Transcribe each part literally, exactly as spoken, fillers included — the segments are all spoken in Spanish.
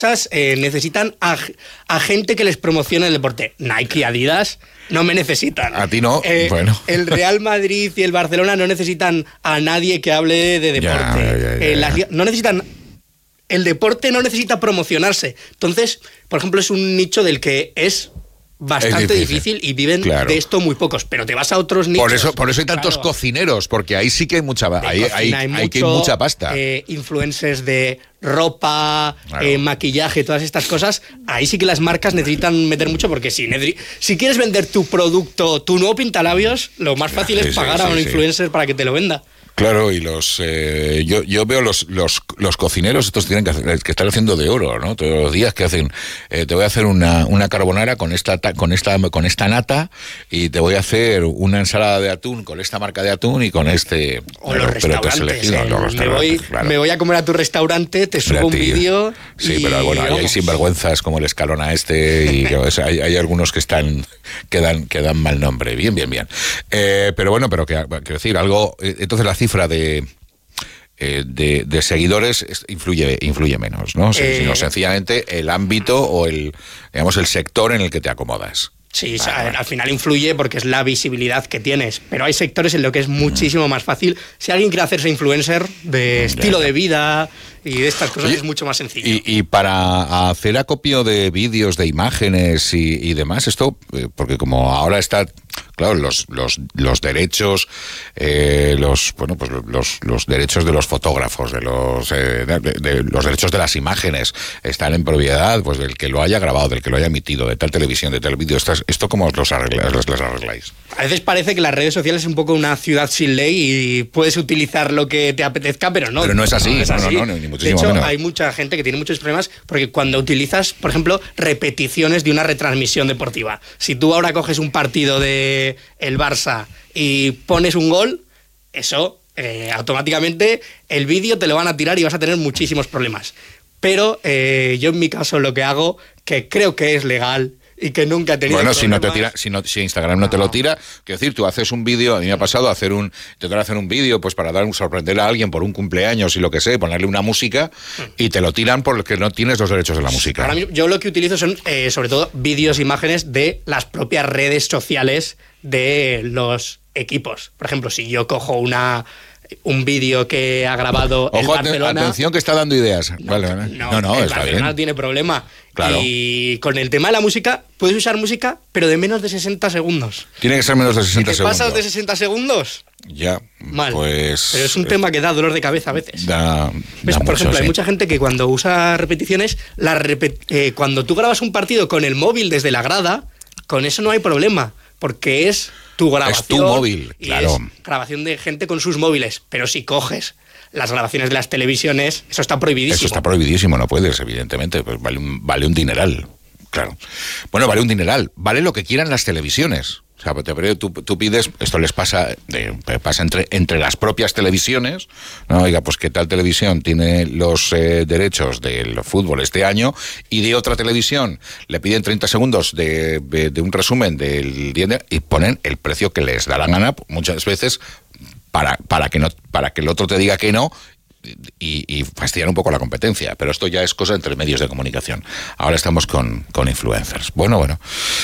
Eh, necesitan a, a gente que les promocione el deporte. Nike y Adidas no me necesitan. A ti no, eh, bueno. El Real Madrid y el Barcelona no necesitan a nadie que hable de deporte. Ya, ya, ya, eh, ya. Las, no necesitan... El deporte no necesita promocionarse. Entonces, por ejemplo, es un nicho del que es bastante es difícil. difícil y viven Claro. de esto muy pocos. Pero te vas a otros nichos. Por eso, por eso hay tantos claro, cocineros, porque ahí sí que hay mucha, de ahí, cocina, hay, hay, hay que hay mucho, mucha pasta. eh, influencers de ropa, Claro. eh, maquillaje, todas estas cosas. Ahí sí que las marcas necesitan meter mucho porque si, nedri- si quieres vender tu producto, tu nuevo pintalabios, lo más fácil Sí, es sí, pagar sí, a un sí. influencer para que te lo venda. Claro, y los eh, yo, yo veo los, los los cocineros, estos tienen que, hacer, que están haciendo de oro, ¿no? Todos los días que hacen, eh, te voy a hacer una, una carbonara con esta ta- con esta con esta nata y te voy a hacer una ensalada de atún con esta marca de atún y con este. O pero, los pero que has restaurantes. elegido, eh, los me, restaurantes, voy, claro. me voy a comer a tu restaurante, te subo un Gratis. vídeo. Sí, y, pero bueno, ahí hay vamos. sinvergüenzas como el Escalona este y que, o sea, hay, hay algunos que están que dan, que dan mal nombre. Bien, bien, bien. Eh, pero bueno, pero que, quiero decir, algo. eh, Entonces la cifra de. Eh, de, de seguidores es- influye influye menos, ¿no? Si- Eh, sino sencillamente el ámbito o el digamos el sector en el que te acomodas. Sí, Vale, o sea, vale. al final influye porque es la visibilidad que tienes, pero hay sectores en los que es muchísimo más fácil. Si alguien quiere hacerse influencer de estilo ya. de vida y de estas cosas, Oye, es mucho más sencillo. Y, y para hacer acopio de vídeos, de imágenes y, y demás, esto, eh, porque como ahora está, claro, los, los, los derechos, eh, los, bueno, pues los, los derechos de los fotógrafos, de los, eh, de, de los derechos de las imágenes están en propiedad, pues del que lo haya grabado, del que lo haya emitido, de tal televisión, de tal vídeo. Estas- ¿Esto cómo os los arregláis? Los, los arregláis? A veces parece que las redes sociales es un poco una ciudad sin ley y puedes utilizar lo que te apetezca, pero no. Pero no es así, no, no, no, ni muchísimo De hecho, menos. hay mucha gente que tiene muchos problemas porque cuando utilizas, por ejemplo, repeticiones de una retransmisión deportiva. Si tú ahora coges un partido de el Barça y pones un gol, eso eh, automáticamente el vídeo te lo van a tirar y vas a tener muchísimos problemas. Pero eh, yo en mi caso lo que hago, que creo que es legal y que nunca he tenido Bueno, si no te problemas, tira, si, no, si Instagram no, te lo tira, quiero decir, tú haces un vídeo, a mí me ha pasado hacer un, intentar hacer un vídeo pues para dar un sorprender a alguien por un cumpleaños y lo que sé, ponerle una música y te lo tiran porque no tienes los derechos de la música. Ahora mismo, yo lo que utilizo son, eh, sobre todo, vídeos, imágenes de las propias redes sociales de los equipos. Por ejemplo, si yo cojo una un vídeo que ha grabado el Ojo, aten- Barcelona... atención que está dando ideas. No, vale, vale. no, No, no, el está Barcelona bien. no tiene problema. Claro. Y con el tema de la música, puedes usar música, pero de menos de sesenta segundos. Tiene que ser menos de Si sesenta te segundos. pasas de sesenta segundos, Ya, mal. pues... Pero es un tema que da dolor de cabeza a veces. Da, ¿Ves? da Por mucho, ejemplo, sí. hay mucha gente que cuando usa repeticiones, la repe- eh, cuando tú grabas un partido con el móvil desde la grada, con eso no hay problema, porque es tu grabación. Es tu móvil, y claro. es grabación de gente con sus móviles. Pero si coges las grabaciones de las televisiones, eso está prohibidísimo. Eso está prohibidísimo, no puedes, evidentemente. Pues vale un, vale un dineral, claro. Bueno, vale un dineral. Vale lo que quieran las televisiones. O sea, te- tú, tú pides, esto les pasa, eh, pasa entre, entre las propias televisiones, ¿no? Oiga, pues que tal televisión tiene los eh, derechos del fútbol este año y de otra televisión le piden treinta segundos de, de, de un resumen del día de- y ponen el precio que les da la gana, muchas veces para, para, que, no, para que el otro te diga que no. Y, y fastidiar un poco la competencia, pero esto ya es cosa entre medios de comunicación. Ahora estamos con, con influencers. Bueno, bueno,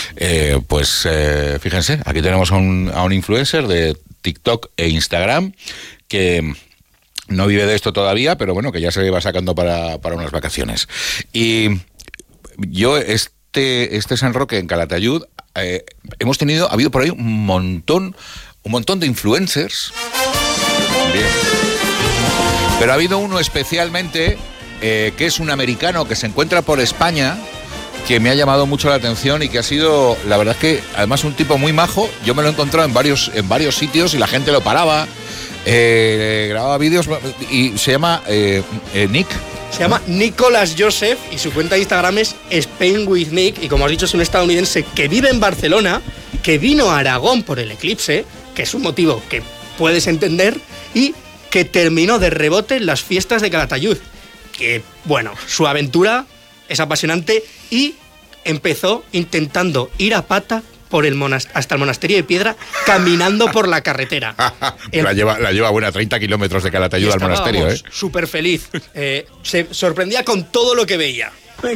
eh, pues eh, fíjense, aquí tenemos a un, a un influencer de TikTok e Instagram que no vive de esto todavía, pero bueno, que ya se va sacando para, para unas vacaciones. Y yo, este, este San Roque en Calatayud, eh, hemos tenido, ha habido por ahí un montón, un montón de influencers. Bien. Pero ha habido uno especialmente eh, que es un americano que se encuentra por España, que me ha llamado mucho la atención y que ha sido, la verdad es que además un tipo muy majo. Yo me lo he encontrado en varios, en varios sitios y la gente lo paraba, eh, grababa vídeos y se llama eh, eh, Nick. Se llama Nicholas Joseph y su cuenta de Instagram es Spain with Nick. Y como has dicho, es un estadounidense que vive en Barcelona, que vino a Aragón por el eclipse, que es un motivo que puedes entender, y que terminó de rebote en las fiestas de Calatayud. Que, bueno, su aventura es apasionante y empezó intentando ir a pata por el monas- hasta el monasterio de Piedra, caminando por la carretera. El- la, lleva, la lleva buena treinta kilómetros de y Calatayud al estaba, monasterio, vamos, ¿eh? súper feliz. Eh, se sorprendía con todo lo que veía.